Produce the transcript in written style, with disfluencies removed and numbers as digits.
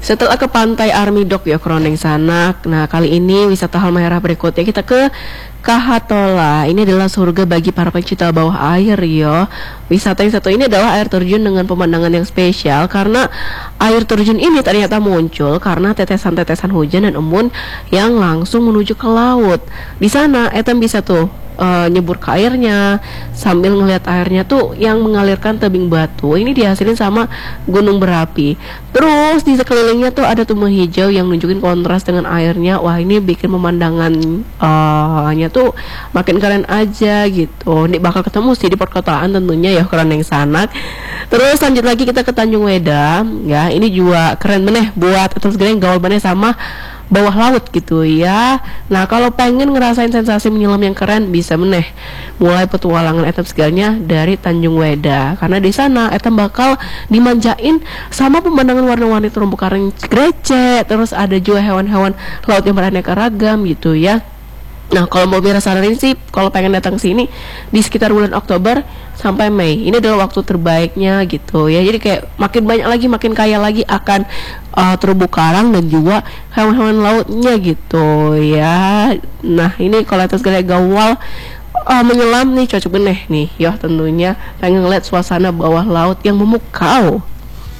Setelah ke pantai Armidok ya Kroneng Sanak. Nah, kali ini wisata Halmahera berikutnya kita ke Kahatola. Ini adalah surga bagi para pencinta bawah air ya. Wisata yang satu ini adalah air terjun dengan pemandangan yang spesial karena air terjun ini ternyata muncul karena tetesan-tetesan hujan dan embun yang langsung menuju ke laut. Di sana Etem bisa tuh nyebur ke airnya sambil ngelihat airnya tuh yang mengalirkan tebing batu. Ini dihasilin sama gunung berapi. Terus di sekelilingnya tuh ada tumbuh hijau yang nunjukin kontras dengan airnya. Wah, ini bikin pemandangan nya tuh makin keren aja gitu. Ini bakal ketemu sih di perkotaan tentunya ya, keren yang Sanak. Terus lanjut lagi kita ke Tanjung Weda ya. Ini juga keren meneh buat terus gede gaul meneh sama bawah laut gitu ya. Nah, kalau pengen ngerasain sensasi menyelam yang keren, bisa meneh mulai petualangan Etem segalanya dari Tanjung Weda. Karena di sana Etem bakal dimanjain sama pemandangan warna-warni terumbu karang grece. Terus ada juga hewan-hewan laut yang beraneka ragam gitu ya. Nah, kalau mau biar saranin sih, kalau pengen datang ke sini di sekitar bulan Oktober sampai Mei, ini adalah waktu terbaiknya gitu ya. Jadi kayak makin banyak lagi, makin kaya lagi akan terumbu karang dan juga hewan-hewan lautnya gitu ya. Nah, ini kalau atas gaya gawal menyelam nih cocok bener nih ya, tentunya pengen ngeliat suasana bawah laut yang memukau.